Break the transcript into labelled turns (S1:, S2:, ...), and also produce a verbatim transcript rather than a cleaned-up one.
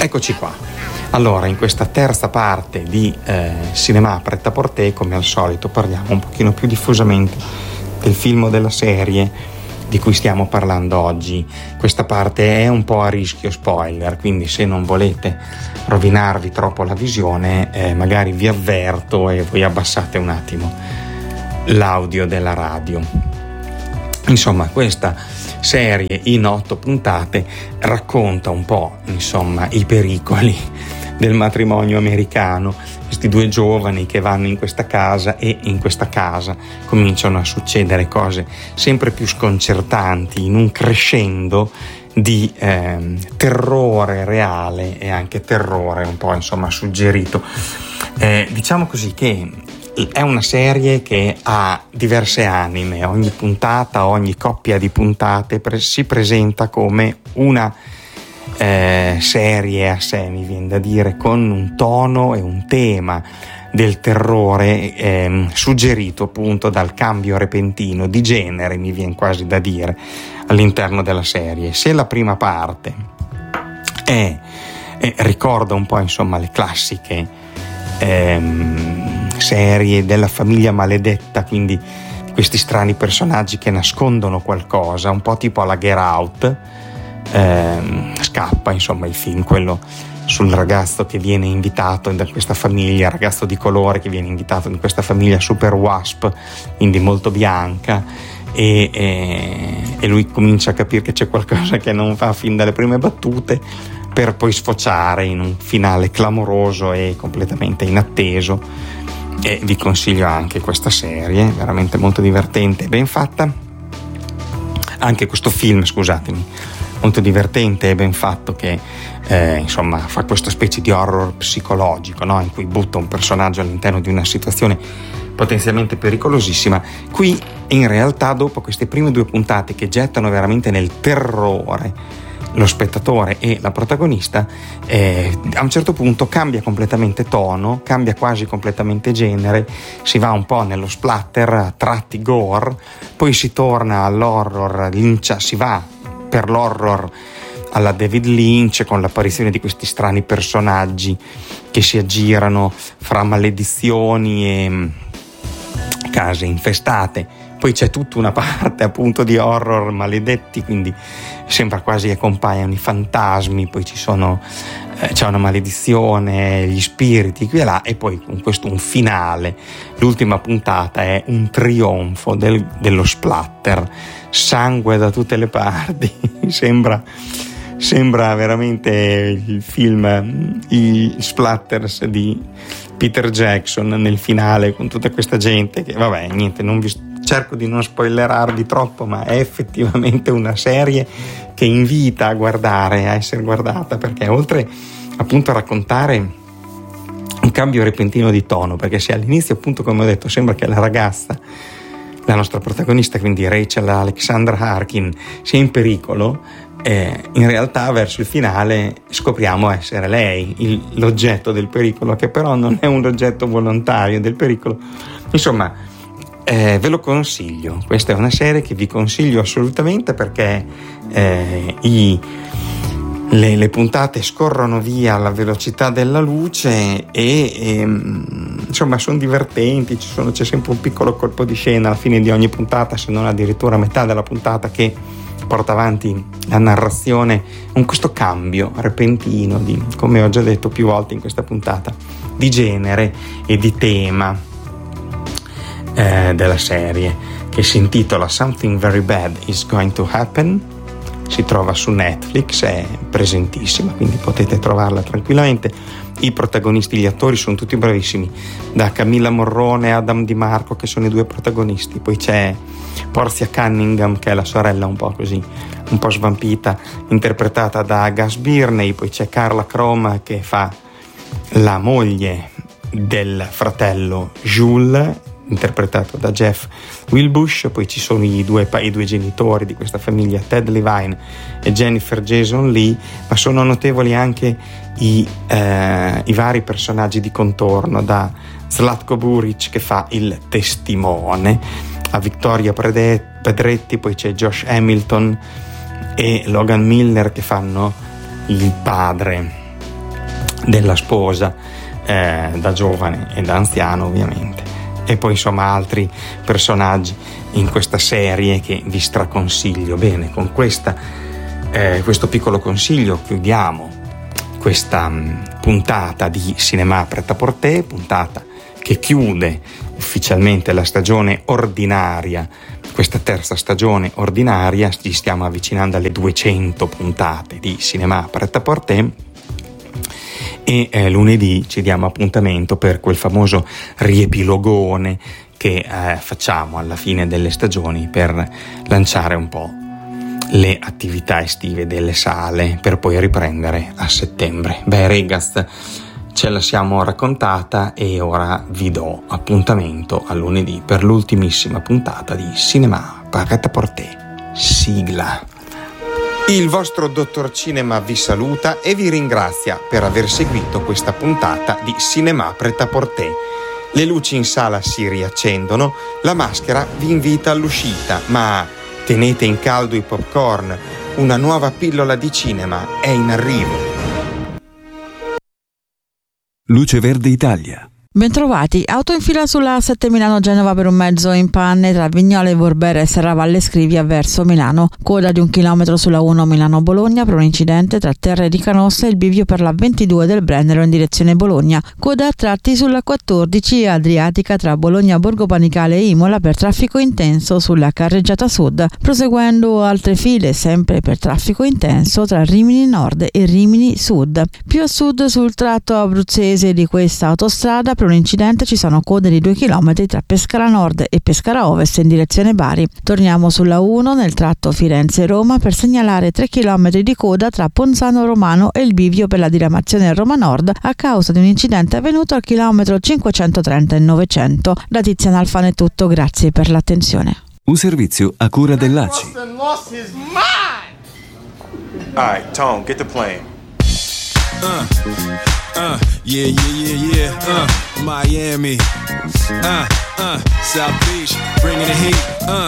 S1: Eccoci qua. Allora, in questa terza parte di eh, Cinema Pret-à-Porter, come al solito, parliamo un pochino più diffusamente del film o della serie di cui stiamo parlando oggi. Questa parte è un po' a rischio spoiler, quindi se non volete rovinarvi troppo la visione, eh, magari vi avverto e voi abbassate un attimo l'audio della radio. Insomma, questa serie in otto puntate racconta un po', insomma, i pericoli del matrimonio americano, questi due giovani che vanno in questa casa e in questa casa cominciano a succedere cose sempre più sconcertanti, in un crescendo di eh, terrore reale e anche terrore un po', insomma, suggerito. Eh, diciamo così che è una serie che ha diverse anime, ogni puntata, ogni coppia di puntate pre- si presenta come una eh, serie a sé, mi viene da dire, con un tono e un tema del terrore eh, suggerito appunto dal cambio repentino di genere, mi viene quasi da dire, all'interno della serie. Se la prima parte è, è ricorda un po', insomma, le classiche ehm, serie della famiglia maledetta, quindi questi strani personaggi che nascondono qualcosa, un po' tipo alla Get Out, ehm, scappa, insomma, il film, quello sul ragazzo che viene invitato da questa famiglia, ragazzo di colore che viene invitato in questa famiglia super wasp, quindi molto bianca, e, e, e lui comincia a capire che c'è qualcosa che non va fin dalle prime battute, per poi sfociare in un finale clamoroso e completamente inatteso. E vi consiglio anche questa serie, veramente molto divertente e ben fatta. Anche questo film, scusatemi, molto divertente e ben fatto, che eh, insomma fa questa specie di horror psicologico, no? In cui butta un personaggio all'interno di una situazione potenzialmente pericolosissima. Qui in realtà, dopo queste prime due puntate che gettano veramente nel terrore lo spettatore e la protagonista, eh, a un certo punto cambia completamente tono, cambia quasi completamente genere, si va un po' nello splatter, a tratti gore, poi si torna all'horror, lincia, si va per l'horror alla David Lynch, con l'apparizione di questi strani personaggi che si aggirano fra maledizioni e case infestate. Poi c'è tutta una parte appunto di horror maledetti, quindi sembra quasi che compaiano i fantasmi, poi ci sono eh, c'è una maledizione, gli spiriti qui e là, e poi con questo un finale. L'ultima puntata è un trionfo del, dello splatter, sangue da tutte le parti. sembra sembra veramente il film, i splatters di Peter Jackson nel finale, con tutta questa gente che, vabbè, niente, non vi cerco di non spoilerarvi troppo, ma è effettivamente una serie che invita a guardare, a essere guardata, perché oltre appunto a raccontare un cambio repentino di tono, perché se all'inizio, appunto, come ho detto, sembra che la ragazza, la nostra protagonista, quindi Rachel Alexandra Harkin, sia in pericolo, eh, in realtà verso il finale scopriamo essere lei il, l'oggetto del pericolo, che però non è un oggetto volontario del pericolo. Insomma, Eh, ve lo consiglio, questa è una serie che vi consiglio assolutamente, perché eh, i, le, le puntate scorrono via alla velocità della luce e, e insomma sono divertenti, ci sono, c'è sempre un piccolo colpo di scena alla fine di ogni puntata, se non addirittura a metà della puntata, che porta avanti la narrazione con questo cambio repentino di, come ho già detto più volte in questa puntata, di genere e di tema Eh, della serie, che si intitola Something Very Bad Is Going to Happen. Si trova su Netflix, è presentissima, quindi potete trovarla tranquillamente. I protagonisti, gli attori sono tutti bravissimi, da Camilla Morrone a Adam Di Marco, che sono i due protagonisti. Poi c'è Portia Cunningham, che è la sorella un po' così, un po' svampita, interpretata da Gus Birney. Poi c'è Carla Crom, che fa la moglie del fratello Jules, interpretato da Jeff Wilbush. Poi ci sono i due, i due genitori di questa famiglia, Ted Levine e Jennifer Jason Leigh, ma sono notevoli anche i, eh, i vari personaggi di contorno, da Zlatko Buric, che fa il testimone, a Victoria Pedretti, poi c'è Josh Hamilton e Logan Miller, che fanno il padre della sposa, eh, da giovane e da anziano ovviamente, e poi insomma altri personaggi in questa serie che vi straconsiglio. Bene, con questa, eh, questo piccolo consiglio chiudiamo questa mh, puntata di Cinema Pret-à-Porter, puntata che chiude ufficialmente la stagione ordinaria, questa terza stagione ordinaria. Ci stiamo avvicinando alle duecento puntate di Cinema Pret-à-Porter e eh, lunedì ci diamo appuntamento per quel famoso riepilogone che eh, facciamo alla fine delle stagioni per lanciare un po' le attività estive delle sale per poi riprendere a settembre. Beh ragazzi, ce la siamo raccontata e ora vi do appuntamento a lunedì per l'ultimissima puntata di Cinema Pret-à-Porter. Sigla. Il vostro dottor Cinema vi saluta e vi ringrazia per aver seguito questa puntata di Cinema Pret-à-Porter. Le luci in sala si riaccendono, la maschera vi invita all'uscita, ma tenete in caldo i popcorn, una nuova pillola di cinema è in arrivo.
S2: Luce Verde Italia.
S3: Bentrovati, auto in fila sulla A sette Milano-Genova per un mezzo in panne tra Vignola e Vorbera e Serravalle Scrivia verso Milano. Coda di un chilometro sulla uno Milano-Bologna per un incidente tra Terre di Canossa e il bivio per la ventidue del Brennero in direzione Bologna. Coda a tratti sulla quattordici Adriatica tra Bologna, Borgo Panicale e Imola per traffico intenso sulla carreggiata sud. Proseguendo altre file sempre per traffico intenso tra Rimini Nord e Rimini Sud. Più a sud sul tratto abruzzese di questa autostrada per un incidente ci sono code di due chilometri tra Pescara Nord e Pescara Ovest in direzione Bari. Torniamo sulla uno nel tratto Firenze-Roma per segnalare tre chilometri di coda tra Ponzano Romano e il bivio per la diramazione a Roma Nord a causa di un incidente avvenuto al chilometro cinquecentotrenta e novecento. Da Tiziana Alfano è tutto, grazie per l'attenzione.
S2: Un servizio a cura dell'A C I.
S4: All right, Tone, get the plane.
S5: Uh, uh, yeah, yeah, yeah, yeah, uh, Miami, uh, uh, South Beach, bringing the heat, uh,